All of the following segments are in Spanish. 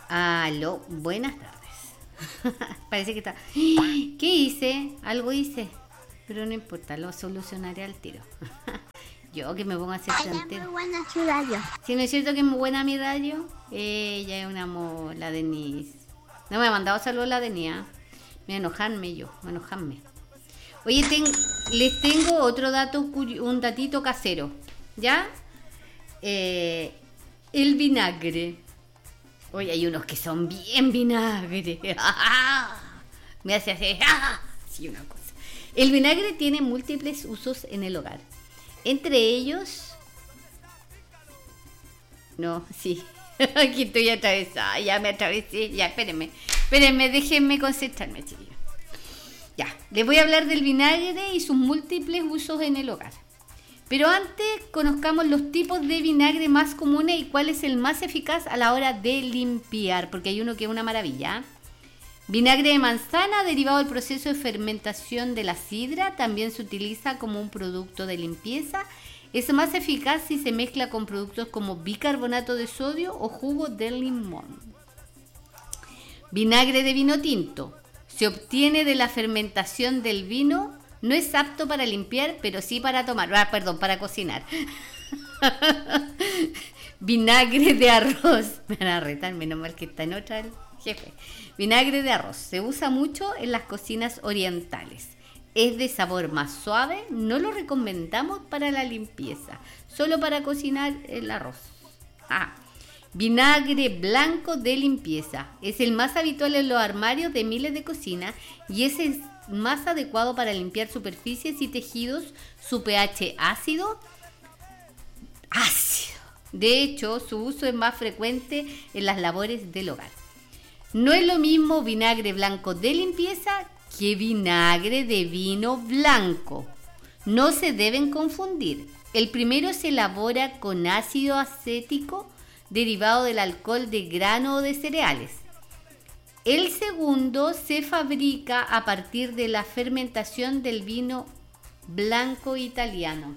Aló, buenas tardes. Parece que está... ¿Qué hice? Algo hice. Pero no importa, lo solucionaré al tiro. Yo que me pongo a hacer Muy buena su radio. Si no es cierto que es muy buena mi radio, ella es un amor, la Denise. No me ha mandado saludos la Denise. Me voy a enojarme. Oye, les tengo otro dato, un datito casero. ¿Ya? El vinagre. Oye, hay unos que son bien vinagre. Me hace hacer... Sí, una cosa. El vinagre tiene múltiples usos en el hogar. Entre ellos... No, sí. Aquí estoy atravesada. Ya me atravesé. Ya, espérenme, déjenme concentrarme, chicos. Ya, les voy a hablar del vinagre y sus múltiples usos en el hogar. Pero antes conozcamos los tipos de vinagre más comunes y cuál es el más eficaz a la hora de limpiar, porque hay uno que es una maravilla. Vinagre de manzana, derivado del proceso de fermentación de la sidra, también se utiliza como un producto de limpieza. Es más eficaz si se mezcla con productos como bicarbonato de sodio o jugo de limón. Vinagre de vino tinto. Se obtiene de la fermentación del vino. No es apto para limpiar, pero sí para tomar. Para cocinar. Vinagre de arroz. Me van a retar, menos mal que está en otra el jefe. Vinagre de arroz. Se usa mucho en las cocinas orientales. Es de sabor más suave. No lo recomendamos para la limpieza. Solo para cocinar el arroz. Vinagre blanco de limpieza. Es el más habitual en los armarios de miles de cocinas y es el más adecuado para limpiar superficies y tejidos. Su pH ácido. De hecho, su uso es más frecuente en las labores del hogar. No es lo mismo vinagre blanco de limpieza que vinagre de vino blanco. No se deben confundir. El primero se elabora con ácido acético derivado del alcohol de grano o de cereales. El segundo se fabrica a partir de la fermentación del vino blanco italiano.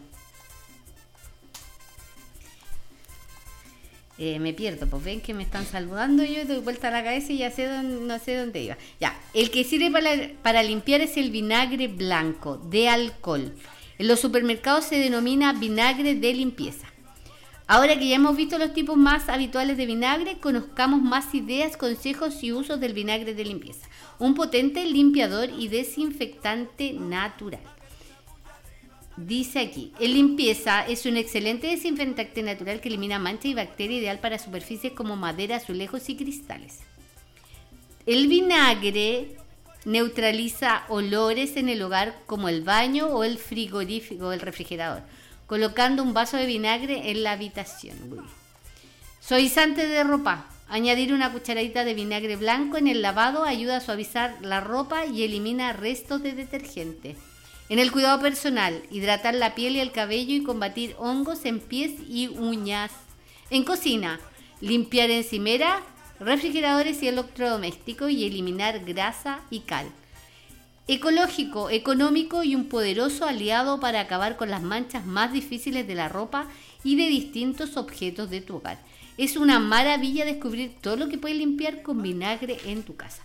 Me pierdo, pues ven que me están saludando, yo doy vuelta a la cabeza y ya no sé dónde iba. Ya, el que sirve para limpiar es el vinagre blanco de alcohol. En los supermercados se denomina vinagre de limpieza. Ahora que ya hemos visto los tipos más habituales de vinagre, conozcamos más ideas, consejos y usos del vinagre de limpieza. Un potente limpiador y desinfectante natural. Dice aquí, el limpieza es un excelente desinfectante natural que elimina manchas y bacterias, ideal para superficies como madera, azulejos y cristales. El vinagre neutraliza olores en el hogar como el baño o el frigorífico o el refrigerador, colocando un vaso de vinagre en la habitación. Suavizante de ropa. Añadir una cucharadita de vinagre blanco en el lavado ayuda a suavizar la ropa y elimina restos de detergente. En el cuidado personal, hidratar la piel y el cabello y combatir hongos en pies y uñas. En cocina, limpiar encimera, refrigeradores y electrodomésticos y eliminar grasa y cal. Ecológico, económico y un poderoso aliado para acabar con las manchas más difíciles de la ropa y de distintos objetos de tu hogar. Es una maravilla descubrir todo lo que puedes limpiar con vinagre en tu casa.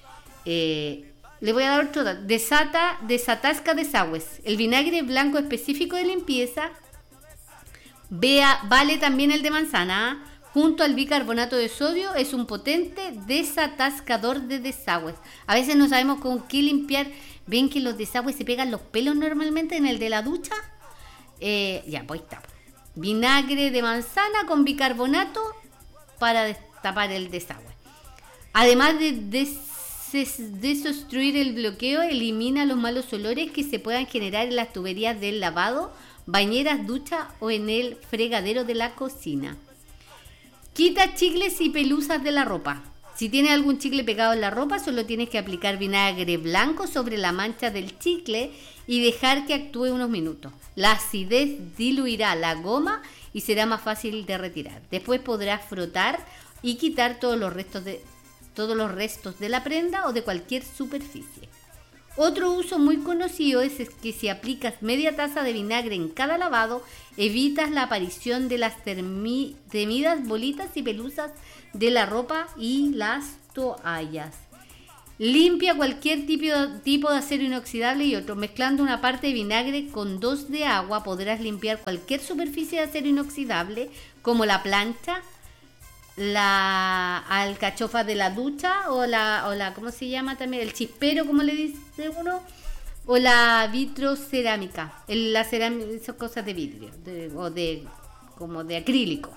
Le voy a dar otro dato. Desatasca desagües. El vinagre blanco específico de limpieza vale también el de manzana. Junto al bicarbonato de sodio es un potente desatascador de desagües. A veces no sabemos con qué limpiar. ¿Ven que los desagües se pegan los pelos normalmente en el de la ducha? Ya, pues está. Vinagre de manzana con bicarbonato para destapar el desagüe. Además de desobstruir el bloqueo, elimina los malos olores que se puedan generar en las tuberías del lavado, bañeras, ducha o en el fregadero de la cocina. Quita chicles y pelusas de la ropa. Si tienes algún chicle pegado en la ropa, solo tienes que aplicar vinagre blanco sobre la mancha del chicle y dejar que actúe unos minutos. La acidez diluirá la goma y será más fácil de retirar. Después podrás frotar y quitar todos los restos de la prenda o de cualquier superficie. Otro uso muy conocido es que si aplicas media taza de vinagre en cada lavado, evitas la aparición de las temidas bolitas y pelusas de la ropa y las toallas. Limpia cualquier tipo de acero inoxidable y otro. Mezclando una parte de vinagre con 2 de agua podrás limpiar cualquier superficie de acero inoxidable como la plancha, la alcachofa de la ducha o la ¿cómo se llama también? El chispero, como le dice uno, o la vitrocerámica. La cerámica, esas cosas de vidrio como de acrílico.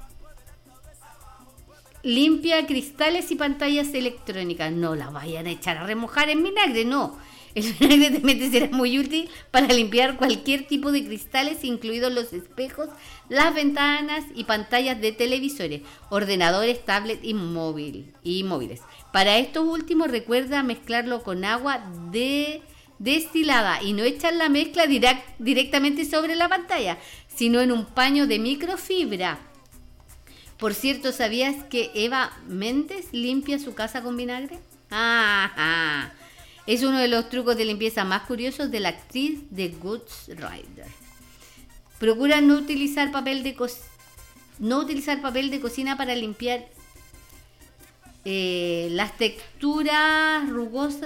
Limpia cristales y pantallas electrónicas. No las vayan a echar a remojar en vinagre, no. El vinagre también será muy útil para limpiar cualquier tipo de cristales, incluidos los espejos, las ventanas y pantallas de televisores, ordenadores, tablets y móviles. Para estos últimos, recuerda mezclarlo con agua destilada y no echar la mezcla directamente sobre la pantalla, sino en un paño de microfibra. Por cierto, ¿sabías que Eva Méndez limpia su casa con vinagre? ¡Ah! Es uno de los trucos de limpieza más curiosos de la actriz de Ghost Rider. Procura no utilizar papel de cocina para limpiar las texturas rugosas.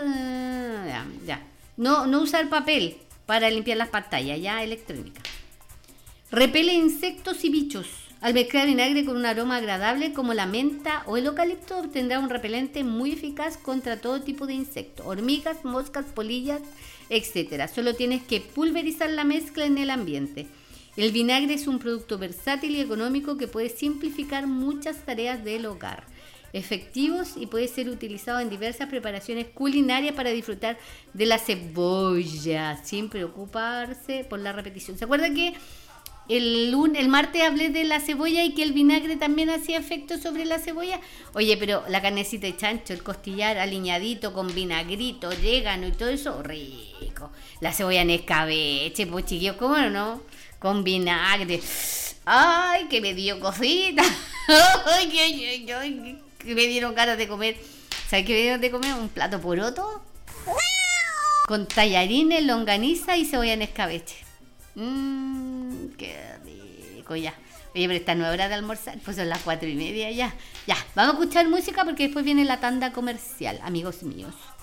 No usar papel para limpiar las pantallas electrónicas. Repele insectos y bichos. Al mezclar vinagre con un aroma agradable como la menta o el eucalipto, obtendrá un repelente muy eficaz contra todo tipo de insectos, hormigas, moscas, polillas, etc. Solo tienes que pulverizar la mezcla en el ambiente. El vinagre es un producto versátil y económico que puede simplificar muchas tareas del hogar. Efectivos y puede ser utilizado en diversas preparaciones culinarias para disfrutar de la cebolla, sin preocuparse por la repetición. ¿Se acuerdan que el martes hablé de la cebolla y que el vinagre también hacía efecto sobre la cebolla? Oye, pero la carnecita de chancho, el costillar aliñadito con vinagrito, orégano y todo eso, rico. La cebolla en escabeche, pues chiquillos, ¿cómo no? Con vinagre. ¡Ay, que me dio cosita! ¡Ay, que me dieron ganas de comer! ¿Sabes qué me dieron de comer? Un plato poroto con tallarines, longaniza y cebolla en escabeche. Qué rico, ya. Oye, pero esta no es hora de almorzar, pues son las 4:30 ya. Ya, vamos a escuchar música porque después viene la tanda comercial, amigos míos.